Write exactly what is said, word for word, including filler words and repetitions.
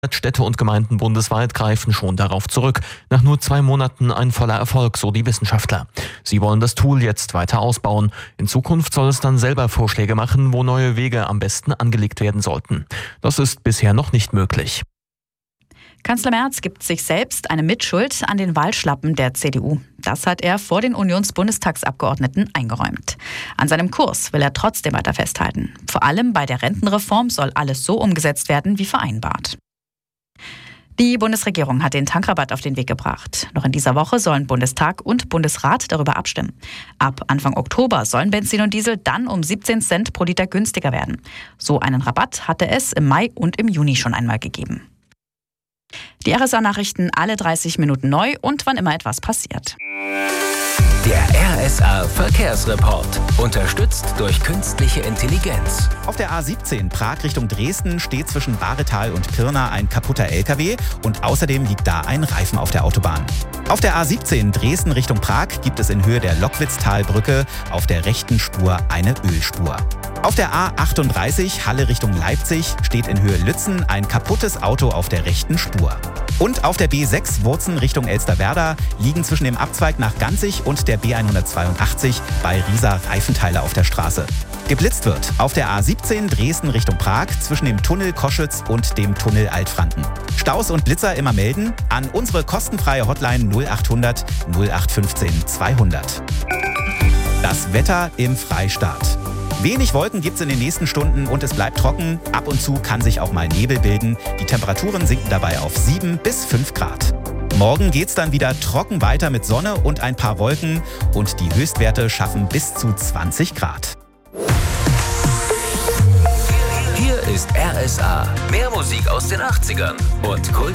Städte und Gemeinden bundesweit greifen schon darauf zurück. Nach nur zwei Monaten ein voller Erfolg, so die Wissenschaftler. Sie wollen das Tool jetzt weiter ausbauen. In Zukunft soll es dann selber Vorschläge machen, wo neue Wege am besten angelegt werden sollten. Das ist bisher noch nicht möglich. Kanzler Merz gibt sich selbst eine Mitschuld an den Wahlschlappen der C D U. Das hat er vor den Unionsbundestagsabgeordneten eingeräumt. An seinem Kurs will er trotzdem weiter festhalten. Vor allem bei der Rentenreform soll alles so umgesetzt werden wie vereinbart. Die Bundesregierung hat den Tankrabatt auf den Weg gebracht. Noch in dieser Woche sollen Bundestag und Bundesrat darüber abstimmen. Ab Anfang Oktober sollen Benzin und Diesel dann um siebzehn Cent pro Liter günstiger werden. So einen Rabatt hatte es im Mai und im Juni schon einmal gegeben. Die R S A-Nachrichten alle dreißig Minuten neu und wann immer etwas passiert. Der R S A-Verkehrsreport. Unterstützt durch künstliche Intelligenz. Auf der A siebzehn Prag Richtung Dresden steht zwischen Bahretal und Pirna ein kaputter L K W und außerdem liegt da ein Reifen auf der Autobahn. Auf der A siebzehn Dresden Richtung Prag gibt es in Höhe der Lockwitztalbrücke auf der rechten Spur eine Ölspur. Auf der A achtunddreißig Halle Richtung Leipzig steht in Höhe Lützen ein kaputtes Auto auf der rechten Spur. Und auf der B sechs Wurzen Richtung Elsterwerda liegen zwischen dem Abzweig nach Ganzig und der B hundertzweiundachtzig bei Riesa Reifenteile auf der Straße. Geblitzt wird auf der A siebzehn Dresden Richtung Prag zwischen dem Tunnel Koschütz und dem Tunnel Altfranken. Staus und Blitzer immer melden an unsere kostenfreie Hotline null achthundert null acht fünfzehn zweihundert. Das Wetter im Freistaat. Wenig Wolken gibt's in den nächsten Stunden und es bleibt trocken. Ab und zu kann sich auch mal Nebel bilden. Die Temperaturen sinken dabei auf sieben bis fünf Grad. Morgen geht's dann wieder trocken weiter mit Sonne und ein paar Wolken. Und die Höchstwerte schaffen bis zu zwanzig Grad. Hier ist R S A. Mehr Musik aus den achtzigern und Kult.